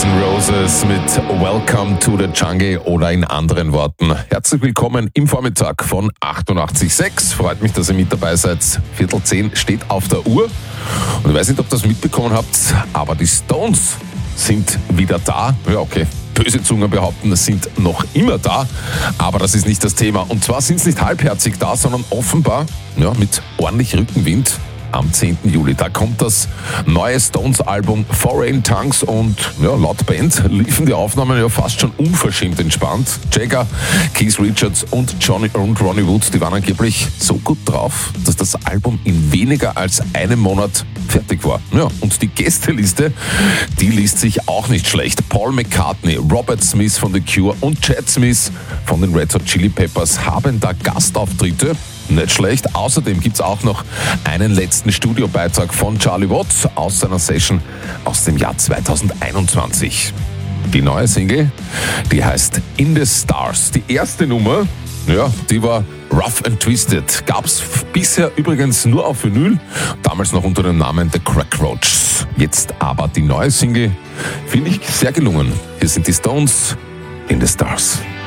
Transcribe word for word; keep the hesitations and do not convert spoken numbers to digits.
Guns N' Roses mit Welcome to the Jungle oder in anderen Worten herzlich willkommen im Vormittag von achtundachtzig Komma sechs. Freut mich, dass ihr mit dabei seid. Viertel zehn steht auf der Uhr. Und ich weiß nicht, ob ihr das mitbekommen habt, aber die Stones sind wieder da. Ja, okay. Böse Zungen behaupten, es sind noch immer da, aber das ist nicht das Thema. Und zwar sind sie nicht halbherzig da, sondern offenbar ja, mit ordentlich Rückenwind. Am zehnten Juli. Da kommt das neue Stones-Album Foreign Tongues und ja, laut Band liefen die Aufnahmen ja fast schon unverschämt entspannt. Jagger, Keith Richards und Johnny und Ronnie Wood, die waren angeblich so gut drauf, dass das Album in weniger als einem Monat fertig war. Ja, und die Gästeliste, die liest sich auch nicht schlecht. Paul McCartney, Robert Smith von The Cure und Chad Smith von den Red Hot Chili Peppers haben da Gastauftritte. Nicht schlecht. Außerdem gibt es auch noch einen letzten Studiobeitrag von Charlie Watts aus seiner Session aus dem Jahr zweitausendeinundzwanzig. Die neue Single, die heißt In the Stars. Die erste Nummer, ja, die war Rough and Twisted. Gab's bisher übrigens nur auf Vinyl, damals noch unter dem Namen The Crackroaches. Jetzt aber die neue Single, finde ich sehr gelungen. Hier sind die Stones, In the Stars.